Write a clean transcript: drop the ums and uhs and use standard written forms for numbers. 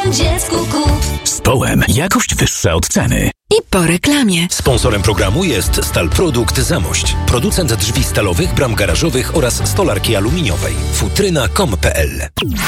dziecku kup. Z Połem jakość wyższa od ceny. I po reklamie. Sponsorem programu jest Stalprodukt Zamość. Producent drzwi stalowych, bram garażowych oraz stolarki aluminiowej. Futryna.com.pl